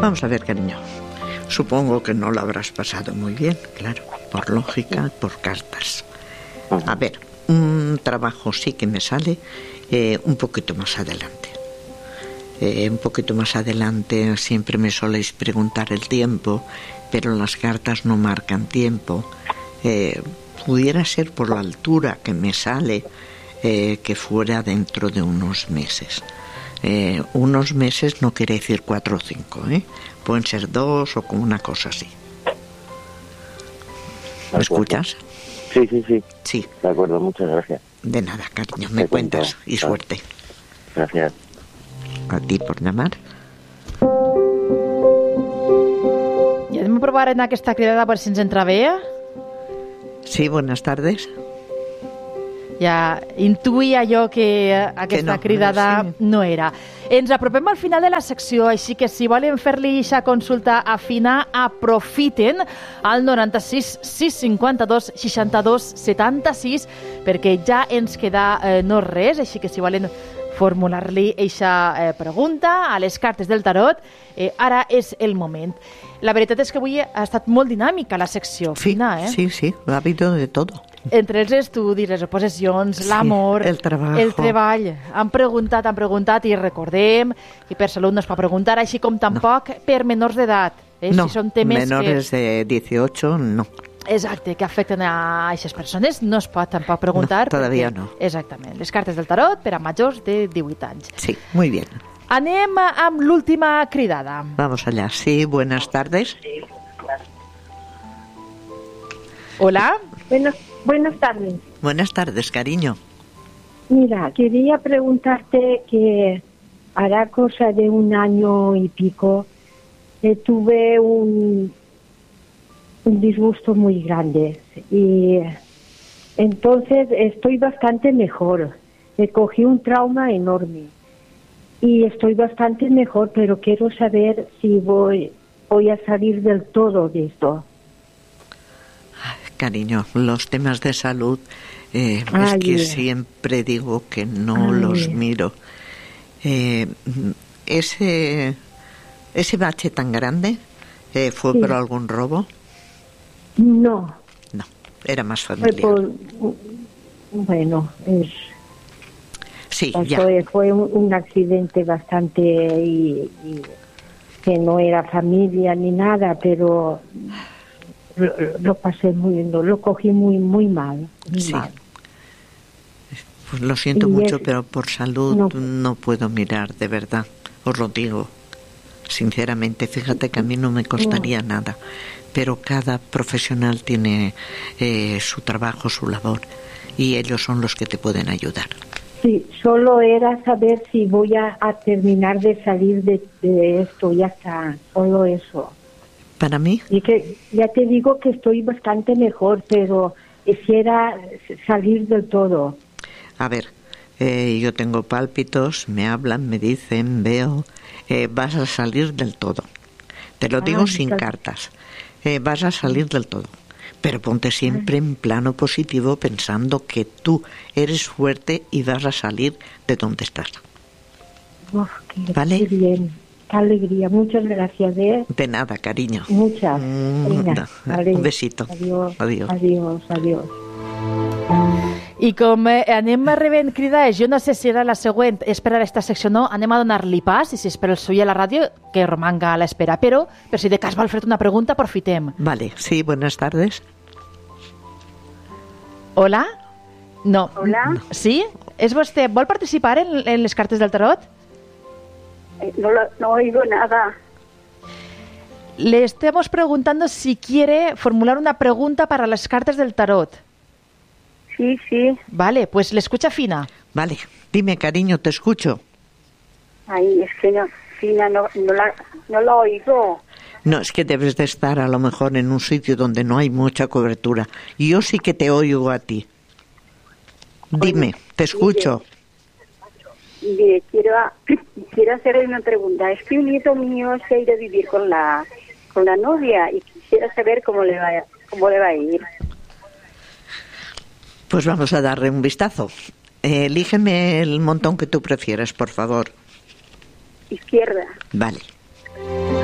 Vamos a ver, cariño. Supongo que no lo habrás pasado muy bien, claro, por lógica, por cartas. A ver, un trabajo sí que me sale un poquito más adelante. Un poquito más adelante siempre me soléis preguntar el tiempo, pero las cartas no marcan tiempo. Pudiera ser por la altura que me sale que fuera dentro de unos meses. Unos meses no quiere decir 4 o 5, pueden ser 2 o como una cosa así. ¿Me escuchas? Sí, sí, sí. Sí. De acuerdo, muchas gracias. De nada, cariño, me cuentas y suerte. Gracias. A ti por llamar. I anem a provar en aquesta cridada per si ens entra bé. Sí, buenas tardes. Ja intuïa jo que aquesta cridada no era. Ens apropem al final de la secció, així que si volen fer-li aquesta consulta a Fina, aprofiten al 96 652 62 76, perquè ja ens queda no res, així que si volen formular-li aquesta pregunta a les cartes del tarot, ara és el moment. La veritat és que avui ha estat molt dinàmica la secció, Fina, Sí, ha habido de todo. Entre els estudis, les oposicions, l'amor, el treball. Han preguntat i recordem que per salut no es pot preguntar, així com tampoc per menors d'edat. No, si són temes menores de 18 no. Exacte, que afecten a aquestes persones, no es pot tampoc preguntar. No, todavía no. Exactament, les cartes del tarot per a majors de 18 anys. Sí, muy bien. Anem amb l'última cridada. Vamos allá. Sí, buenas tardes. Hola. Buenas tardes. Buenas tardes, cariño. Mira, quería preguntarte que hará cosa de 1 año y pico tuve un disgusto muy grande y entonces estoy bastante mejor. Cogí un trauma enorme y estoy bastante mejor, pero quiero saber si voy a salir del todo de esto. Cariño, los temas de salud es que siempre digo que no los miro. Ese bache tan grande fue por algún robo. No, era más familiar. Sí, fue un accidente bastante y que no era familia ni nada, pero lo pasé lo cogí muy mal. Mal. Pues lo siento mucho, pero por salud no puedo mirar, de verdad, os lo digo. Sinceramente, fíjate que a mí no me costaría nada, pero cada profesional tiene su trabajo, su labor, y ellos son los que te pueden ayudar. Sí, solo era saber si voy a terminar de salir de esto, ya está, solo eso. ¿Para mí? Y que ya te digo que estoy bastante mejor, pero quisiera salir del todo. A ver, yo tengo pálpitos, me hablan, me dicen, veo, vas a salir del todo. Te lo digo sin cartas. Vas a salir del todo. Pero ponte siempre en plano positivo pensando que tú eres fuerte y vas a salir de donde estás. ¿Vale? Qué bien. Qué alegría, muchas gracias. De nada, cariño. Muchas. Venga, vale. Un besito. Adiós. I com anem rebent cridades, jo no sé si era la següent, és per a aquesta secció no, anem a donar-li pas, i si és per el suï a la ràdio, que romanga a l'espera, però per si de cas vol fer-te una pregunta, aprofitem. Vale, sí, buenas tardes. Hola? No. Hola? Sí? És vostè? Vol participar en les cartes del tarot? No oigo nada. Le estamos preguntando si quiere formular una pregunta para las cartas del tarot. Sí. Vale, pues le escucha Fina. Vale, dime, cariño, te escucho. Ay, es que no, Fina, no la oigo. No, es que debes de estar a lo mejor en un sitio donde no hay mucha cobertura. Y yo sí que te oigo a ti. Dime, te escucho. Mire, quiero hacerle una pregunta. Es que un hijo mío se ha ido a vivir con la novia y quisiera saber cómo le va a ir. Pues vamos a darle un vistazo. Elígeme el montón que tú prefieras, por favor. Izquierda. Vale.